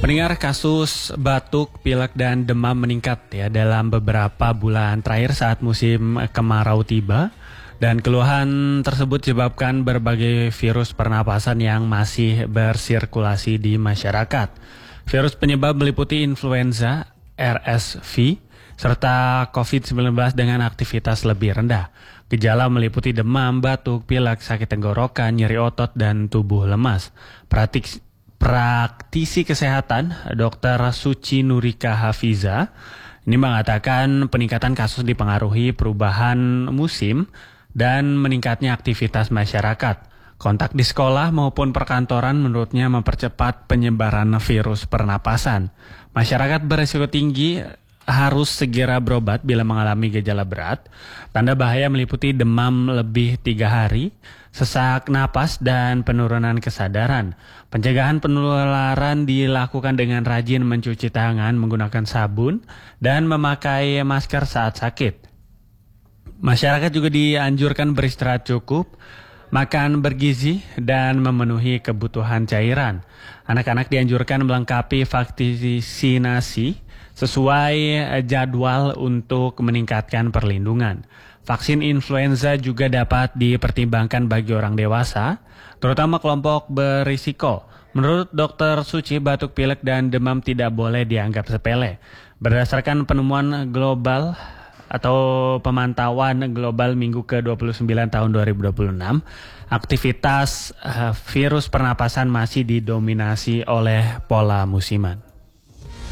Pendengar, kasus batuk, pilek, dan demam meningkat ya dalam beberapa bulan terakhir saat musim kemarau tiba. Dan keluhan tersebut disebabkan berbagai virus pernapasan yang masih bersirkulasi di masyarakat. Virus penyebab meliputi influenza, RSV, serta COVID-19 dengan aktivitas lebih rendah. Gejala meliputi demam, batuk, pilek, sakit tenggorokan, nyeri otot, dan tubuh lemas. Praktisi kesehatan Dr. Suci Nurika Hafiza ini mengatakan peningkatan kasus dipengaruhi perubahan musim dan meningkatnya aktivitas masyarakat. Kontak di sekolah maupun perkantoran menurutnya mempercepat penyebaran virus pernapasan. Masyarakat berisiko tinggi harus segera berobat bila mengalami gejala berat. Tanda bahaya meliputi demam lebih 3 hari, sesak napas, dan penurunan kesadaran. Pencegahan penularan dilakukan dengan rajin mencuci tangan menggunakan sabun dan memakai masker saat sakit. Masyarakat juga dianjurkan beristirahat cukup, makan bergizi, dan memenuhi kebutuhan cairan. Anak-anak dianjurkan melengkapi vaksinasi sesuai jadwal untuk meningkatkan perlindungan. Vaksin influenza juga dapat dipertimbangkan bagi orang dewasa, terutama kelompok berisiko. Menurut Dr. Suci, batuk, pilek, dan demam tidak boleh dianggap sepele. Berdasarkan penemuan global atau pemantauan global minggu ke-29 tahun 2026, aktivitas virus pernapasan masih didominasi oleh pola musiman.